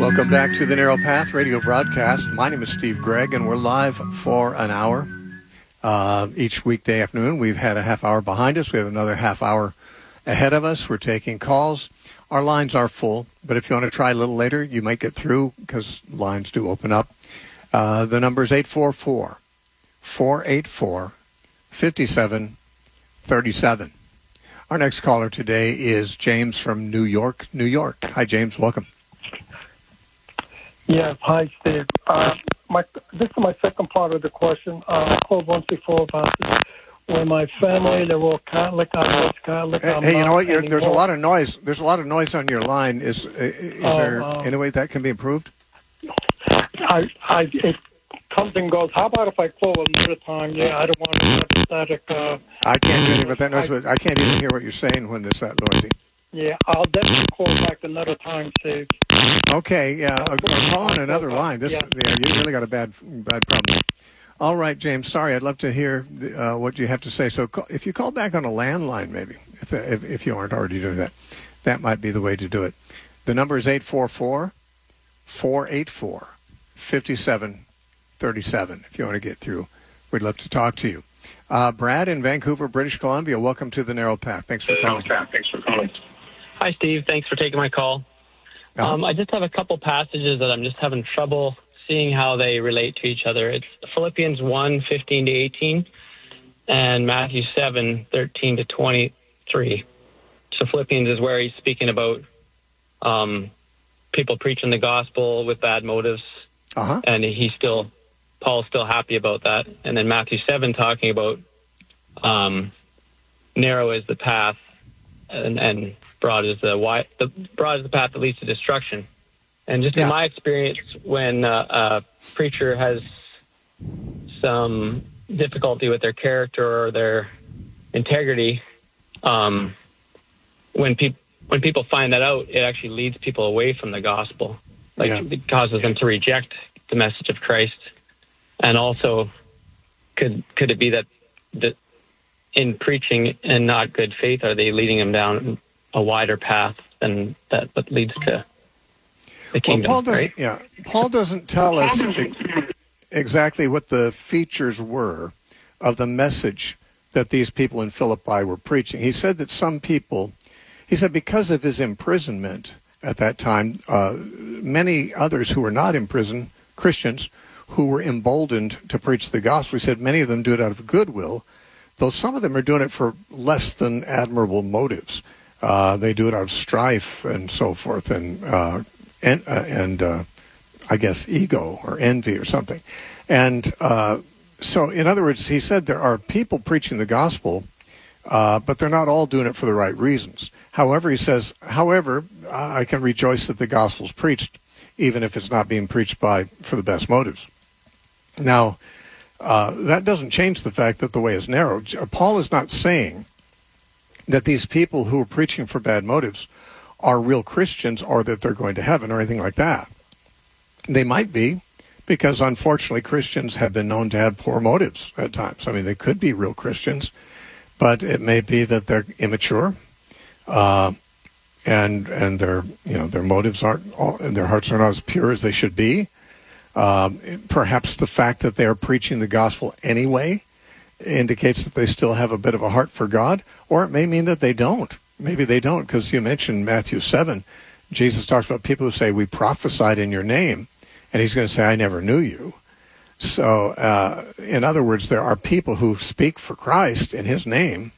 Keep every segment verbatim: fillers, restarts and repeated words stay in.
Welcome back to the Narrow Path radio broadcast. My name is Steve Gregg, and we're live for an hour uh, each weekday afternoon. We've had a half hour behind us. We have another half hour ahead of us. We're taking calls. Our lines are full, but if you want to try a little later, you might get through because lines do open up. Uh, the number is eight four four, four eight four, five seven three seven. Our next caller today is James from New York, New York. Hi, James. Welcome. Yes. Hi, Steve. Uh, my, this is my second part of the question. Uh, I called once before about this. When my family, they're all Catholic. I was Catholic. Hey, I'm hey you know what? You're, there's a lot of noise. There's a lot of noise on your line. Is is uh, there uh, any way that can be improved? I, I, it comes and goes. How about if I call another time? Yeah, I don't want to have static. Uh, I can't do anything with that noise. But I can't even hear what you're saying when it's that noisy. Yeah, I'll definitely call back another time, Steve. Okay, yeah, uh, call on another line. This, yeah. yeah, you really got a bad, bad problem. All right, James. Sorry, I'd love to hear uh, what you have to say. So, call, if you call back on a landline, maybe if, if if you aren't already doing that, that might be the way to do it. The number is eight four four, four eight four, five seven three seven. If you want to get through, we'd love to talk to you. Uh, Brad in Vancouver, British Columbia. Welcome to the Narrow Path. Thanks for calling. Thanks for calling. Hi, Steve. Thanks for taking my call. Uh-huh. Um, I just have a couple passages that I'm just having trouble seeing how they relate to each other. It's Philippians one, fifteen to eighteen, and Matthew seven, thirteen to twenty-three. So Philippians is where he's speaking about um, people preaching the gospel with bad motives, uh-huh. and he's still, Paul's still happy about that. And then Matthew seven talking about um, narrow is the path, and, and broad is the wide, the broad is the path that leads to destruction. And just yeah. in my experience, when uh, a preacher has some difficulty with their character or their integrity, um, when people when people find that out, it actually leads people away from the gospel. Like yeah. it causes them to reject the message of Christ. And also, could could it be that that in preaching and not good faith, are they leading them down a wider path than that, that leads to the kingdom? Well, Paul doesn't. Right? Yeah, Paul doesn't tell us exactly what the features were of the message that these people in Philippi were preaching. He said that some people, he said because of his imprisonment at that time, uh, many others who were not in prison, Christians, who were emboldened to preach the gospel. He said many of them do it out of goodwill, though some of them are doing it for less than admirable motives. Uh, they do it out of strife and so forth, and uh, and, uh, and uh, I guess ego or envy or something. And uh, so, in other words, he said there are people preaching the gospel, uh, but they're not all doing it for the right reasons. However, he says, however, I can rejoice that the gospel's preached, even if it's not being preached by for the best motives. Now, uh, that doesn't change the fact that the way is narrow. Paul is not saying that these people who are preaching for bad motives are real Christians or that they're going to heaven or anything like that. They might be, because unfortunately Christians have been known to have poor motives at times. I mean, they could be real Christians, but it may be that they're immature, uh, and and their you know their motives aren't, all, and their hearts are not as pure as they should be. Um, perhaps the fact that they are preaching the gospel anyway indicates that they still have a bit of a heart for God, or it may mean that they don't. Maybe they don't, because you mentioned Matthew seven. Jesus talks about people who say, we prophesied in your name, and he's going to say, I never knew you. So, uh, in other words, there are people who speak for Christ in his name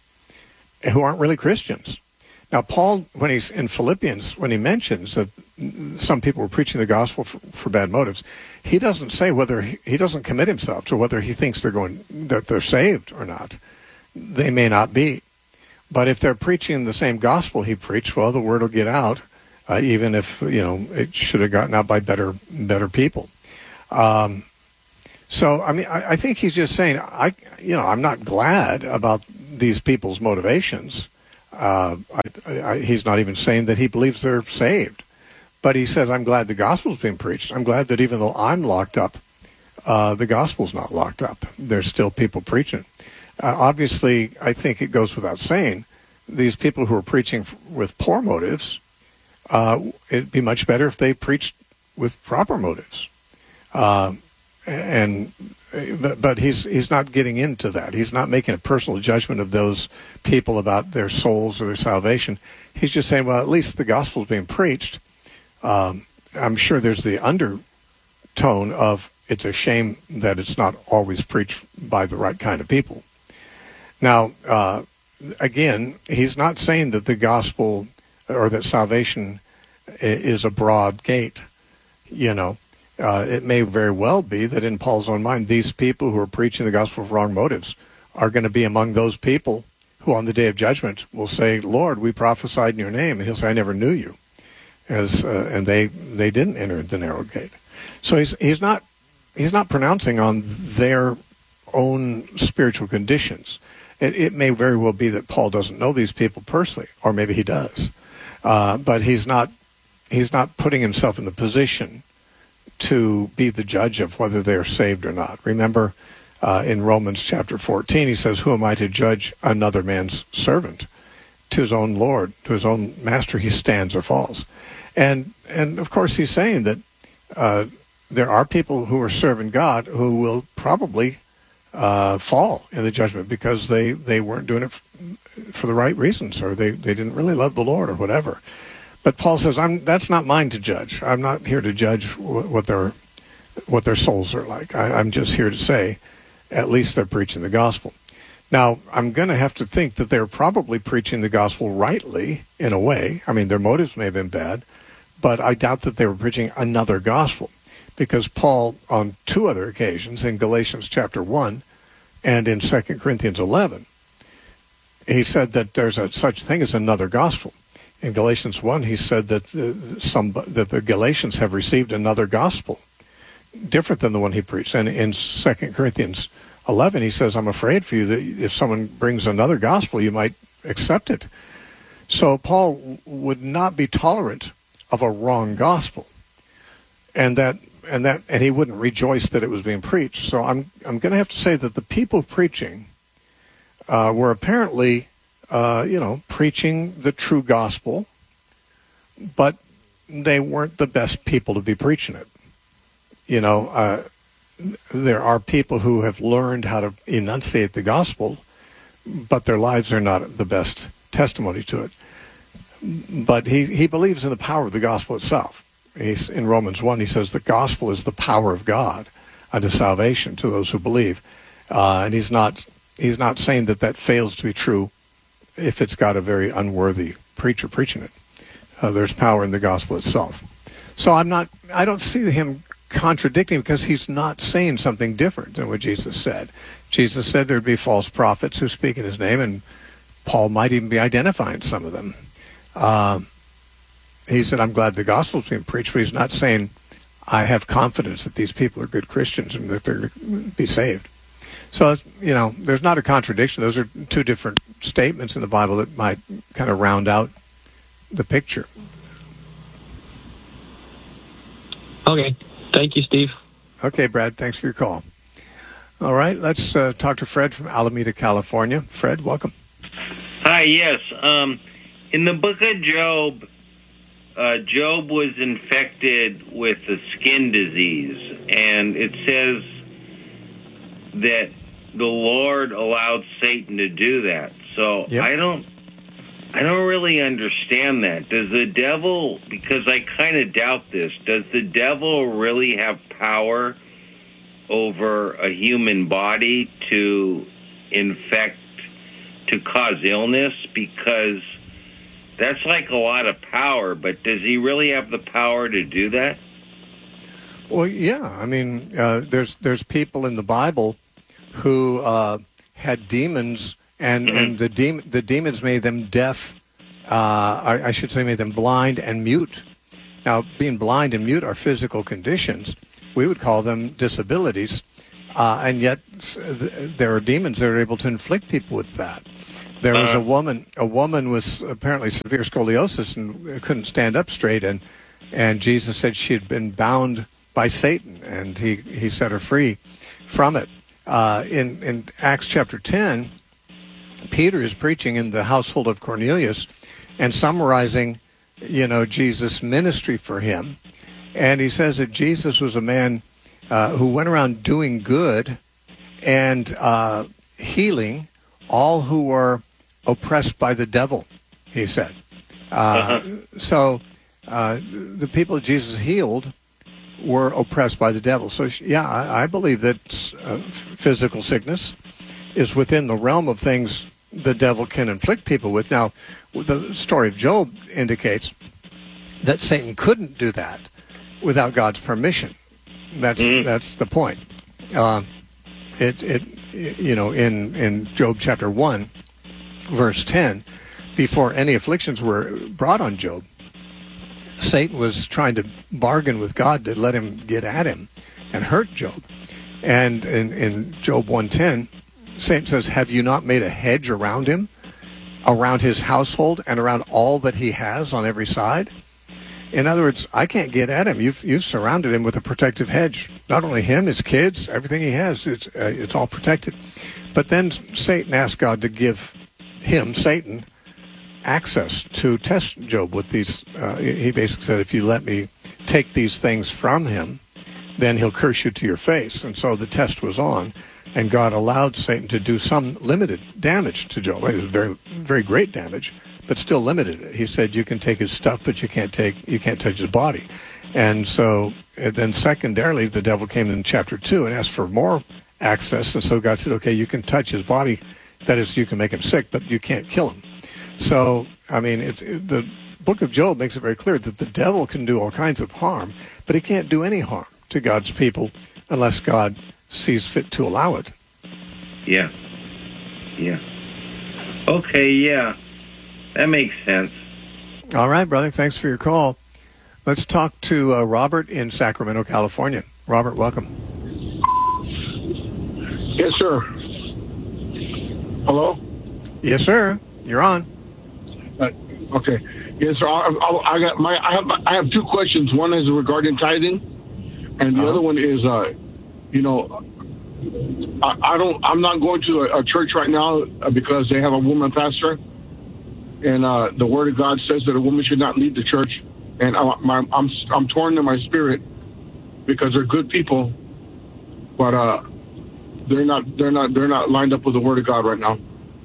who aren't really Christians. Now, Paul, when he's in Philippians, when he mentions that some people were preaching the gospel for, for bad motives, he doesn't say whether he, he doesn't commit himself to whether he thinks they're going that they're saved or not. They may not be, but if they're preaching the same gospel he preached, well, the word will get out, uh, even if you know it should have gotten out by better better people. Um, so, I mean, I, I think he's just saying, I, you know, I'm not glad about these people's motivations. Uh, I, I, he's not even saying that he believes they're saved. But he says, I'm glad the gospel's being preached. I'm glad that even though I'm locked up, uh, the gospel's not locked up. There's still people preaching. Uh, obviously, I think it goes without saying, these people who are preaching f- with poor motives, uh, it'd be much better if they preached with proper motives. Uh, and but, but he's he's not getting into that. He's not making a personal judgment of those people about their souls or their salvation. He's just saying, well, at least the gospel's being preached. Um, I'm sure there's the undertone of it's a shame that it's not always preached by the right kind of people. Now, uh, again, he's not saying that the gospel or that salvation is a broad gate. You know, uh, it may very well be that in Paul's own mind, these people who are preaching the gospel for wrong motives are going to be among those people who on the day of judgment will say, Lord, we prophesied in your name. And he'll say, I never knew you. As, uh, and they, they didn't enter the narrow gate. So he's, he's not, he's not pronouncing on their own spiritual conditions. It, it may very well be that Paul doesn't know these people personally, or maybe he does. Uh, but he's not, he's not putting himself in the position to be the judge of whether they're saved or not. Remember, uh, in Romans chapter fourteen, he says, who am I to judge another man's servant? To his own Lord, to his own master, he stands or falls. And, and of course, he's saying that uh, there are people who are serving God who will probably uh, fall in the judgment because they, they weren't doing it f- for the right reasons, or they, they didn't really love the Lord or whatever. But Paul says, "I'm that's not mine to judge. I'm not here to judge what, what their what their souls are like. I, I'm just here to say, at least they're preaching the gospel." Now, I'm going to have to think that they're probably preaching the gospel rightly in a way. I mean, their motives may have been bad, but I doubt that they were preaching another gospel, because Paul, on two other occasions, in Galatians chapter one and in Second Corinthians eleven, he said that there's a such thing as another gospel. In Galatians one, he said that uh, some that the Galatians have received another gospel, different than the one he preached. And in Second Corinthians eleven, he says, I'm afraid for you that if someone brings another gospel, you might accept it. So Paul w- would not be tolerant of a wrong gospel, and that and that and he wouldn't rejoice that it was being preached. So I'm I'm going to have to say that the people preaching uh, were apparently Uh, you know, preaching the true gospel, but they weren't the best people to be preaching it. You know, uh, there are people who have learned how to enunciate the gospel, but their lives are not the best testimony to it. But he, he believes in the power of the gospel itself. He's, in Romans one, he says the gospel is the power of God unto salvation to those who believe. Uh, and he's not he's not saying that that fails to be true if it's got a very unworthy preacher preaching it. Uh, there's power in the gospel itself. So I'm not, I don't see him contradicting, because he's not saying something different than what Jesus said. Jesus said there'd be false prophets who speak in his name, and Paul might even be identifying some of them. Um, he said, I'm glad the gospel's being preached, but he's not saying, I have confidence that these people are good Christians and that they're going to be saved. So, it's, you know, there's not a contradiction. Those are two different statements in the Bible that might kind of round out the picture. Okay. Thank you, Steve. Okay, Brad, thanks for your call. All right, let's uh, talk to Fred from Alameda, California. Fred, welcome. Hi, yes. Um, in the book of Job, uh, Job was infected with a skin disease, and it says that the Lord allowed Satan to do that. So yep. I don't I don't really understand that. Does the devil, because I kind of doubt this, does the devil really have power over a human body to infect, to cause illness? Because that's like a lot of power, but does he really have the power to do that? Well, yeah. I mean, uh, there's there's people in the Bible who uh, had demons, and, mm-hmm. and the, de- the demons made them deaf, uh, I, I should say made them blind and mute. Now, being blind and mute are physical conditions. We would call them disabilities, uh, and yet there are demons that are able to inflict people with that. There was a woman, a woman with apparently severe scoliosis and couldn't stand up straight, and, and Jesus said she had been bound by Satan, and he, he set her free from it. Uh, in, in Acts chapter ten, Peter is preaching in the household of Cornelius and summarizing, you know, Jesus' ministry for him. And he says that Jesus was a man uh, who went around doing good and uh, healing all who were oppressed by the devil, he said. Uh, uh-huh. So uh, the people that Jesus healed were oppressed by the devil. So, yeah, I, I believe that uh, physical sickness is within the realm of things the devil can inflict people with. Now, the story of Job indicates that Satan couldn't do that without God's permission. That's mm-hmm. that's the point. Uh, it it you know in in Job chapter one, verse ten, before any afflictions were brought on Job, Satan was trying to bargain with God to let him get at him and hurt Job. And in, in Job one ten, Satan says, "Have you not made a hedge around him, around his household, and around all that he has on every side?" In other words, I can't get at him. You've you've surrounded him with a protective hedge. Not only him, his kids, everything he has, it's uh, it's all protected. But then Satan asked God to give him, Satan, access to test Job with these. Uh, he basically said, if you let me take these things from him, then he'll curse you to your face. And so the test was on, and God allowed Satan to do some limited damage to Job. It was very, very great damage, but still limited. He said, you can take his stuff, but you can't take, you can't touch his body. And so and then secondarily, the devil came in chapter two and asked for more access. And so God said, okay, you can touch his body. That is, you can make him sick, but you can't kill him. So, I mean, it's it, the book of Job makes it very clear that the devil can do all kinds of harm, but he can't do any harm to God's people unless God sees fit to allow it. Yeah. Yeah. Okay, yeah. That makes sense. All right, brother. Thanks for your call. Let's talk to uh, Robert in Sacramento, California. Robert, welcome. Yes, sir. Hello? Yes, sir. You're on. Uh, okay. Yes, sir. I, I, I got my. I have. I have two questions. One is regarding tithing, and the uh-huh. other one is, uh, you know, I, I don't. I'm not going to a, a church right now because they have a woman pastor, and uh, the Word of God says that a woman should not lead the church, and I, my, I'm I'm torn in my spirit because they're good people, but uh, they're not. They're not. They're not lined up with the Word of God right now.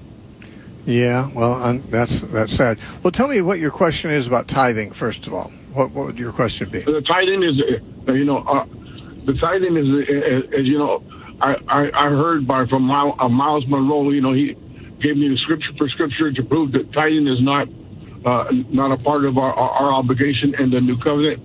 Yeah, well, um, that's that's sad. Well, tell me what your question is about tithing, first of all. What, what would your question be? The tithing is, uh, you know, uh, the tithing is, is, is, you know, I, I, I heard by from Miles, uh, Miles Monroe, you know, he gave me the scripture for scripture to prove that tithing is not uh, not a part of our, our obligation in the new covenant.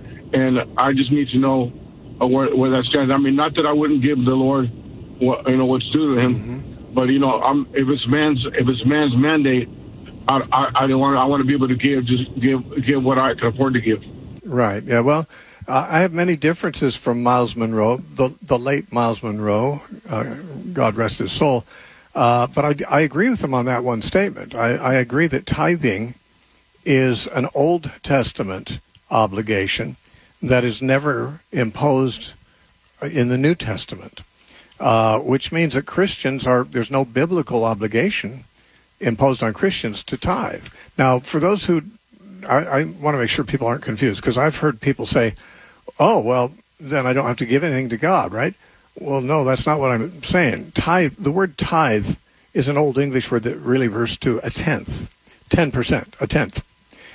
And I just need to know uh, where, where that stands. I mean, not that I wouldn't give the Lord, what, you know, what's due to him. Mm-hmm. But you know, I'm, if it's man's if it's man's mandate, I, I, I don't want I want to be able to give just give give what I can afford to give. Right. Yeah. Well, uh, I have many differences from Miles Monroe, the the late Miles Monroe, uh, God rest his soul. Uh, but I, I agree with him on that one statement. I, I agree that tithing is an Old Testament obligation that is never imposed in the New Testament. Uh, which means that Christians are, there's no biblical obligation imposed on Christians to tithe. Now, for those who, I, I want to make sure people aren't confused, because I've heard people say, oh, well, then I don't have to give anything to God, right? Well, no, that's not what I'm saying. Tithe, the word tithe is an Old English word that really refers to a tenth, ten percent, a tenth.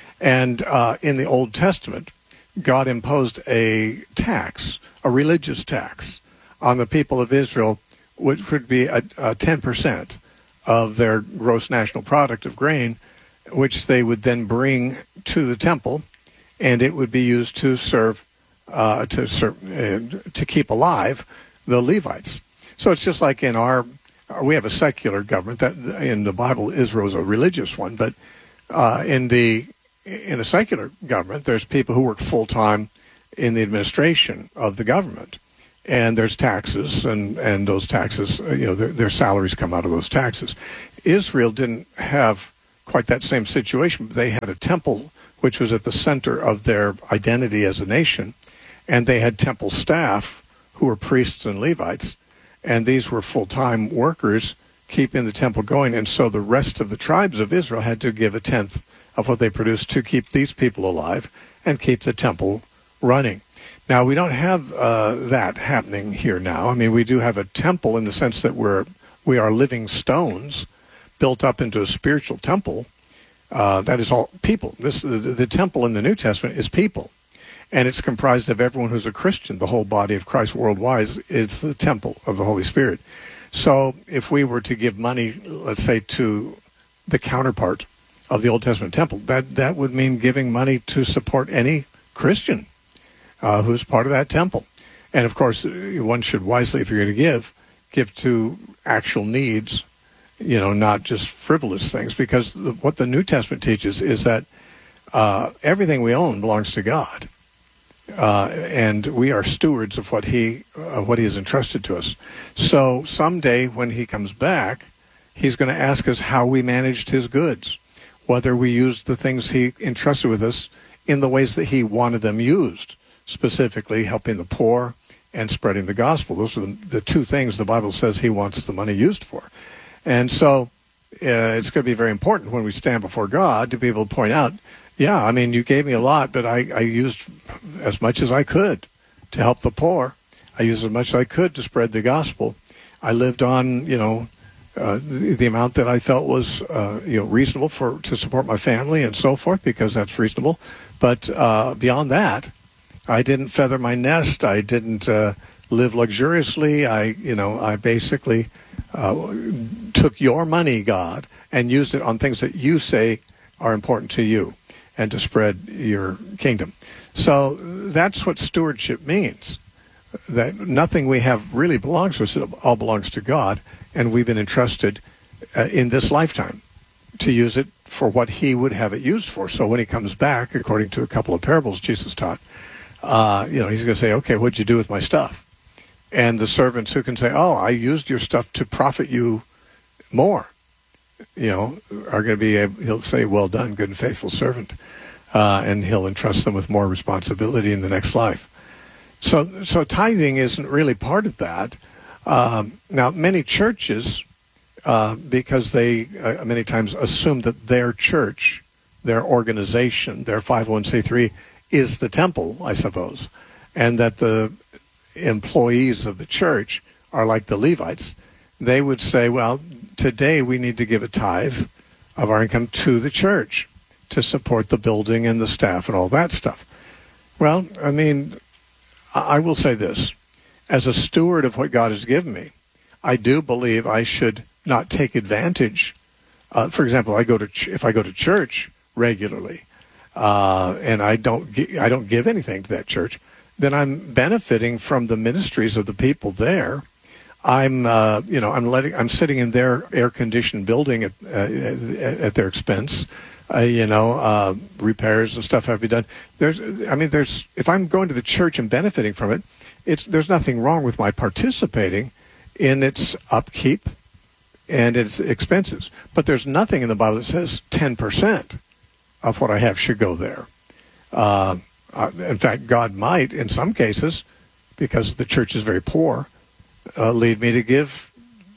And uh, in the Old Testament, God imposed a tax, a religious tax, on the people of Israel, which would be a, a ten percent of their gross national product of grain, which they would then bring to the temple, and it would be used to serve, uh, to serve, uh, to keep alive the Levites. So it's just like in our, we have a secular government. That in the Bible, Israel is a religious one, but uh, in the in a secular government, there's people who work full time in the administration of the government. And there's taxes, and, and those taxes, you know, their, their salaries come out of those taxes. Israel didn't have quite that same situation. They had a temple, which was at the center of their identity as a nation, and they had temple staff who were priests and Levites, and these were full-time workers keeping the temple going. And so the rest of the tribes of Israel had to give a tenth of what they produced to keep these people alive and keep the temple running. Now, we don't have uh, that happening here now. I mean, we do have a temple in the sense that we're we are living stones built up into a spiritual temple. Uh, that is all people. This the, the temple in the New Testament is people, and it's comprised of everyone who's a Christian. The whole body of Christ worldwide is the temple of the Holy Spirit. So if we were to give money, let's say, to the counterpart of the Old Testament temple, that, that would mean giving money to support any Christian uh, who's part of that temple. And, of course, one should wisely, if you're going to give, give to actual needs, you know, not just frivolous things, because the, what the New Testament teaches is that uh, everything we own belongs to God. Uh, and we are stewards of what he uh, what he has entrusted to us. So someday when he comes back, he's going to ask us how we managed his goods, whether we used the things he entrusted with us in the ways that he wanted them used, specifically helping the poor and spreading the gospel. Those are the, the two things the Bible says he wants the money used for. And so uh, it's going to be very important when we stand before God to be able to point out, yeah, I mean, you gave me a lot, but I, I used as much as I could to help the poor. I used as much as I could to spread the gospel. I lived on, you know, uh, the, the amount that I felt was, uh, you know, reasonable for to support my family and so forth, because that's reasonable. But uh, beyond that, I didn't feather my nest. I didn't uh, live luxuriously. I, you know, I basically uh, took your money, God, and used it on things that you say are important to you, and to spread your kingdom. So that's what stewardship means, that nothing we have really belongs to us. It all belongs to God, and we've been entrusted uh, in this lifetime to use it for what he would have it used for. So when he comes back, according to a couple of parables Jesus taught, uh, you know, he's going to say, okay, what'd you do with my stuff? And the servants who can say, oh, I used your stuff to profit you more, you know, are going to be able, he'll say, well done, good and faithful servant. Uh, and he'll entrust them with more responsibility in the next life. So so tithing isn't really part of that. Um, now, many churches, uh, because they uh, many times assume that their church, their organization, their five oh one c three is the temple, I suppose, and that the employees of the church are like the Levites. They would say, well, today we need to give a tithe of our income to the church to support the building and the staff and all that stuff. Well, I mean, I will say this. As a steward of what God has given me, I do believe I should not take advantage. Uh, for example, I go to ch- if I go to church regularly uh, and I don't gi- I don't give anything to that church, then I'm benefiting from the ministries of the people there. I'm, uh, you know, I'm letting, I'm sitting in their air-conditioned building at, uh, at their expense. Uh, you know, uh, repairs and stuff have to be done. There's, I mean, there's. If I'm going to the church and benefiting from it, it's there's nothing wrong with my participating in its upkeep and its expenses. But there's nothing in the Bible that says ten percent of what I have should go there. Uh, uh, in fact, God might, in some cases, because the church is very poor, uh, lead me to give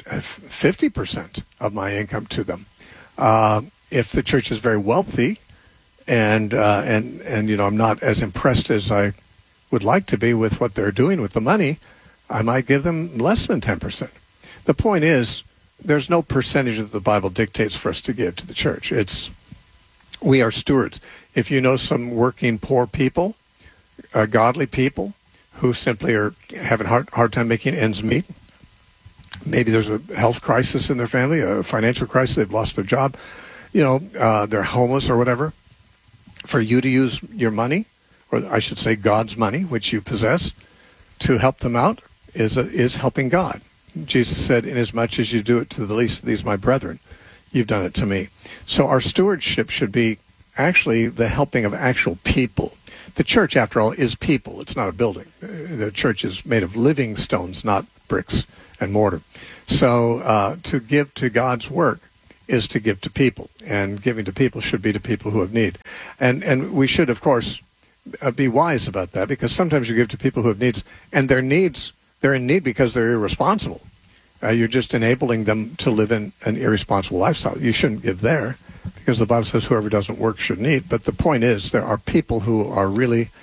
fifty percent of my income to them. Uh, if the church is very wealthy, and uh, and and you know, I'm not as impressed as I would like to be with what they're doing with the money, I might give them less than ten percent. The point is, there's no percentage that the Bible dictates for us to give to the church. It's we are stewards. If you know some working poor people, uh, godly people who simply are having a hard, hard time making ends meet, maybe there's a health crisis in their family, a financial crisis, they've lost their job, you know, uh, they're homeless or whatever, for you to use your money, or I should say God's money, which you possess, to help them out is a, is helping God. Jesus said, inasmuch as you do it to the least of these my brethren, you've done it to me. So our stewardship should be actually the helping of actual people. The church, after all, is people. It's not a building. The church is made of living stones, not bricks and mortar. So uh, to give to God's work is to give to people, and giving to people should be to people who have need. And and we should, of course, uh, be wise about that, because sometimes you give to people who have needs, and their needs, they're in need because they're irresponsible. Uh, you're just enabling them to live in an irresponsible lifestyle. You shouldn't give there, because the Bible says whoever doesn't work shouldn't eat. But the point is, there are people who are really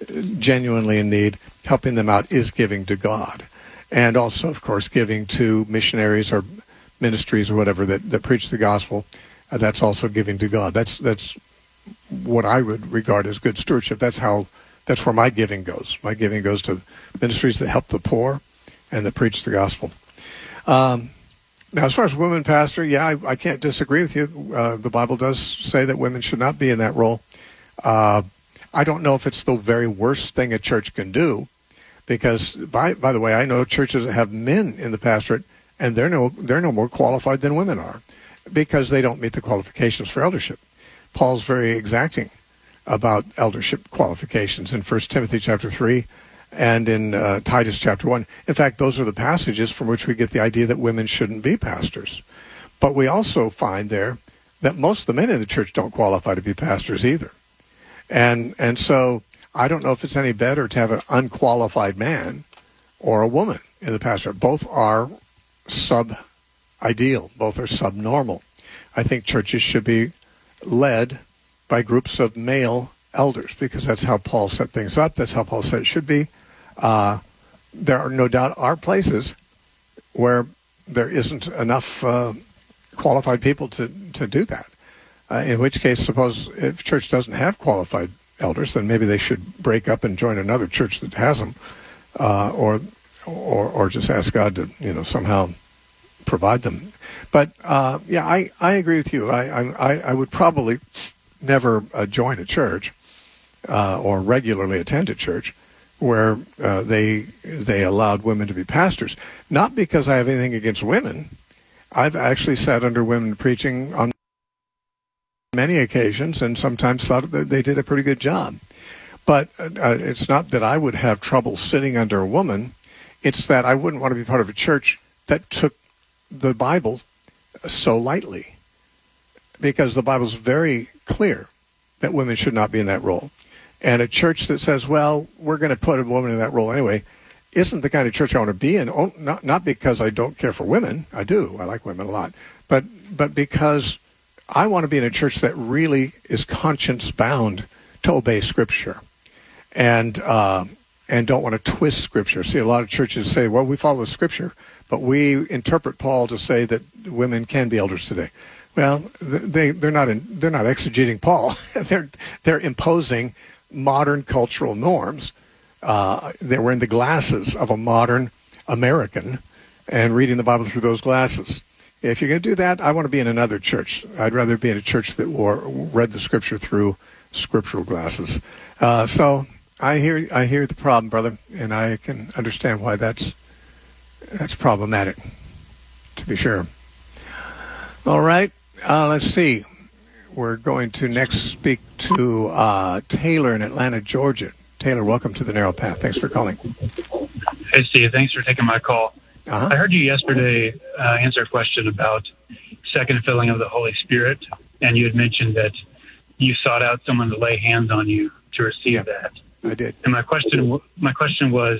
genuinely in need, helping them out is giving to God. And also, of course, giving to missionaries or ministries or whatever that, that preach the gospel. Uh, that's also giving to God. That's that's what I would regard as good stewardship. That's how that's where my giving goes. My giving goes to ministries that help the poor and that preach the gospel. Um, now, as far as women pastor, yeah, I, I can't disagree with you. Uh, the Bible does say that women should not be in that role. Uh, I don't know if it's the very worst thing a church can do, because by by the way, I know churches that have men in the pastorate, and they're no they're no more qualified than women are, because they don't meet the qualifications for eldership. Paul's very exacting about eldership qualifications in First Timothy chapter three and in uh, Titus chapter one. In fact, those are the passages from which we get the idea that women shouldn't be pastors. But we also find there that most of the men in the church don't qualify to be pastors either. And and so I don't know if it's any better to have an unqualified man or a woman in the pastorate. Both are sub-ideal. Both are subnormal. I think churches should be led by groups of male elders, because that's how Paul set things up. That's how Paul said it should be. Uh, there are no doubt are places where there isn't enough uh, qualified people to, to do that. Uh, in which case, suppose if church doesn't have qualified elders, then maybe they should break up and join another church that has them, uh, or, or or just ask God to, you know, somehow provide them. But uh, yeah, I, I agree with you. I I, I would probably never uh, join a church uh, or regularly attend a church where uh, they they allowed women to be pastors. Not because I have anything against women. I've actually sat under women preaching on many occasions, and sometimes thought that they did a pretty good job. But uh, it's not that I would have trouble sitting under a woman. It's that I wouldn't want to be part of a church that took the Bible so lightly, because the Bible's very clear that women should not be in that role. And a church that says, well, we're going to put a woman in that role anyway, isn't the kind of church I want to be in. Oh, not, not because I don't care for women. I do. I like women a lot. But but because I want to be in a church that really is conscience-bound to obey Scripture, and uh, and don't want to twist Scripture. See, a lot of churches say, well, we follow Scripture, but we interpret Paul to say that women can be elders today. Well, they they're not in, they're not exegeting Paul. they're they're imposing modern cultural norms. Uh, they were in the glasses of a modern American, and reading the Bible through those glasses. If you're going to do that, I want to be in another church. I'd rather be in a church that wore, read the Scripture through scriptural glasses. Uh, so I hear I hear the problem, brother, and I can understand why that's that's problematic, to be sure. All right, uh, let's see. We're going to next speak to uh, Taylor in Atlanta, Georgia. Taylor, welcome to the Narrow Path. Thanks for calling. Hey, Steve. Thanks for taking my call. Uh-huh. I heard you yesterday uh, answer a question about second filling of the Holy Spirit, and you had mentioned that you sought out someone to lay hands on you to receive yeah, that. I did. And my question, my question was,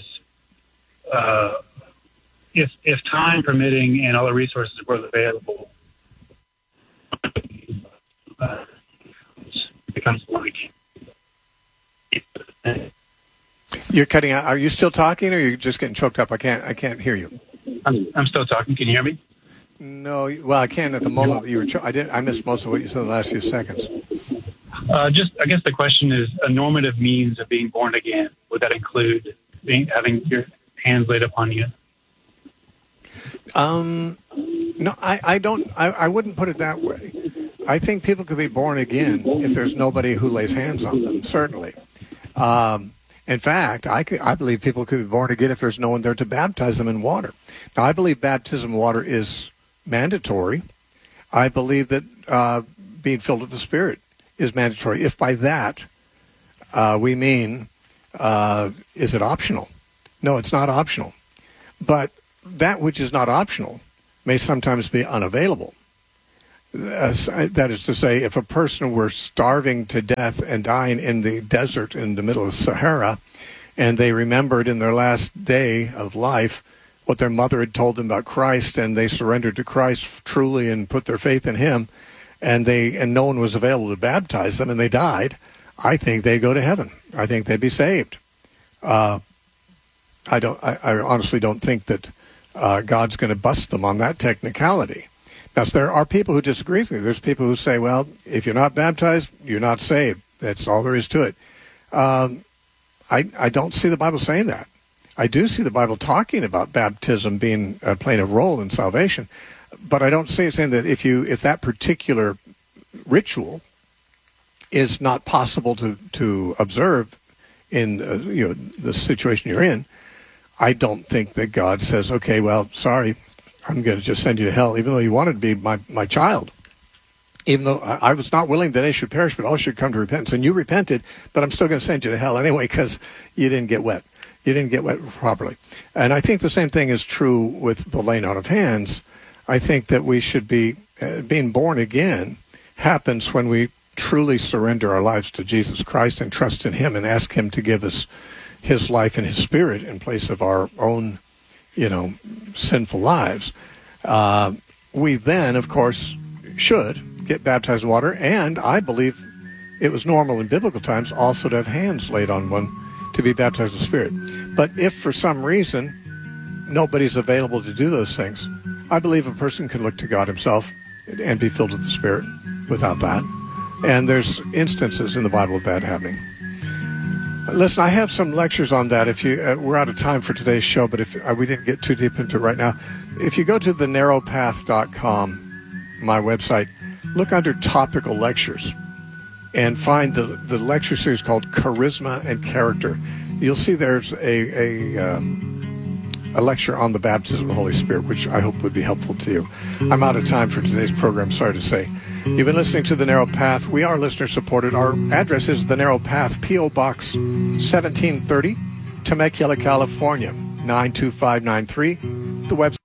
uh, if if time permitting and all the resources were available, uh, it becomes like. You're cutting out. Are you still talking, or are you just getting choked up? I can't. I can't hear you. I'm, I'm still talking. Can you hear me? No. Well, I can at the moment. You were. Cho- I didn't. I missed most of what you said in the last few seconds. Uh, just, I guess the question is a normative means of being born again. Would that include being, having your hands laid upon you? Um, no, I, I don't. I, I wouldn't put it that way. I think people could be born again if there's nobody who lays hands on them. Certainly. Um, in fact, I, could, I believe people could be born again if there's no one there to baptize them in water. Now, I believe baptism in water is mandatory. I believe that uh, being filled with the Spirit is mandatory. If by that uh, we mean, uh, is it optional? No, it's not optional. But that which is not optional may sometimes be unavailable. Uh, that is to say, if a person were starving to death and dying in the desert in the middle of Sahara, and they remembered in their last day of life what their mother had told them about Christ, and they surrendered to Christ truly and put their faith in Him, and they and no one was available to baptize them, and they died, I think they'd go to heaven. I think they'd be saved. Uh, I don't. I, I honestly don't think that uh, God's going to bust them on that technicality. Now, there are people who disagree with me. There's people who say, well, if you're not baptized, you're not saved. That's all there is to it. Um, I, I don't see the Bible saying that. I do see the Bible talking about baptism being uh, playing a role in salvation, but I don't see it saying that if you if that particular ritual is not possible to, to observe in uh, you know the situation you're in, I don't think that God says, okay, well, sorry, I'm going to just send you to hell, even though you wanted to be my, my child. Even though I, I was not willing that they should perish, but all should come to repentance. And you repented, but I'm still going to send you to hell anyway because you didn't get wet. You didn't get wet properly. And I think the same thing is true with the laying out of hands. I think that we should be, uh, being born again happens when we truly surrender our lives to Jesus Christ and trust in him and ask him to give us his life and his spirit in place of our own, you know, sinful lives. Uh, we then, of course, should get baptized in water, and I believe it was normal in biblical times also to have hands laid on one to be baptized in the Spirit. But if for some reason nobody's available to do those things, I believe a person can look to God himself and be filled with the Spirit without that. And there's instances in the Bible of that happening. Listen, I have some lectures on that. If you, uh, we're out of time for today's show, but if uh, we didn't get too deep into it right now, if you go to the narrow path dot com, my website, look under topical lectures and find the, the lecture series called Charisma and Character. You'll see there's a, a, uh, a lecture on the baptism of the Holy Spirit, which I hope would be helpful to you. I'm out of time for today's program, sorry to say. You've been listening to The Narrow Path. We are listener-supported. Our address is The Narrow Path, P O. Box seventeen thirty, Temecula, California, nine two five nine three. The website.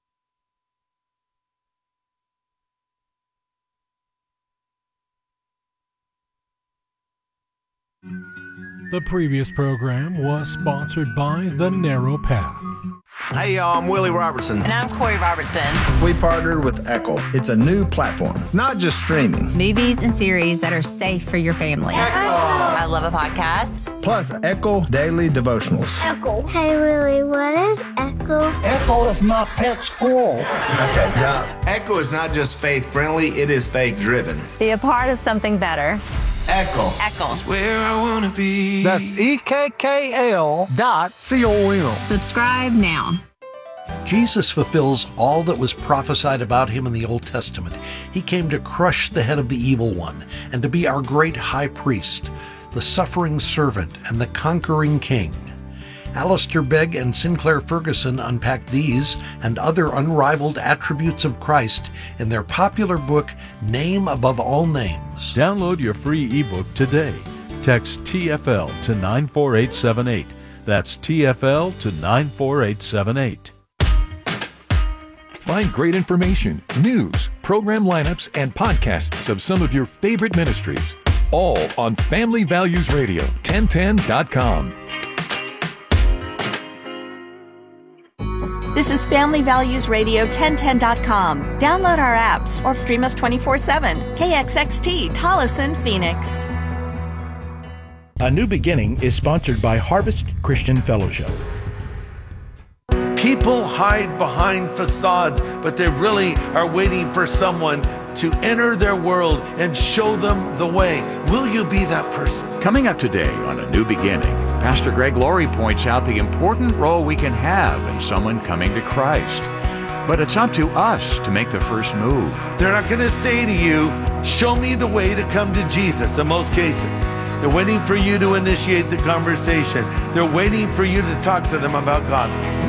The previous program was sponsored by The Narrow Path. Hey y'all, I'm Willie Robertson. And I'm Corey Robertson. We partnered with Echo. It's a new platform, not just streaming. Movies and series that are safe for your family. Echo. I love a podcast. Plus Echo Daily Devotionals. Echo. Hey Willie, what is Echo? Echo is my pet squirrel. Okay, now, Echo is not just faith-friendly, it is faith-driven. Be a part of something better. Echo. Echo. That's where I want to be. That's E K K L dot C O M. Subscribe now. Jesus fulfills all that was prophesied about him in the Old Testament. He came to crush the head of the evil one and to be our great high priest, the suffering servant and the conquering king. Alistair Begg and Sinclair Ferguson unpack these and other unrivaled attributes of Christ in their popular book, Name Above All Names. Download your free ebook today. Text T F L to nine four eight seven eight. That's T F L to nine four eight seven eight. Find great information, news, program lineups, and podcasts of some of your favorite ministries, all on Family Values Radio, ten ten dot com. This is Family Values Radio, ten ten dot com. Download our apps or stream us twenty-four seven. K X X T, Tolleson, Phoenix. A New Beginning is sponsored by Harvest Christian Fellowship. People hide behind facades, but they really are waiting for someone to enter their world and show them the way. Will you be that person? Coming up today on A New Beginning, Pastor Greg Laurie points out the important role we can have in someone coming to Christ. But it's up to us to make the first move. They're not going to say to you, show me the way to come to Jesus in most cases. They're waiting for you to initiate the conversation. They're waiting for you to talk to them about God.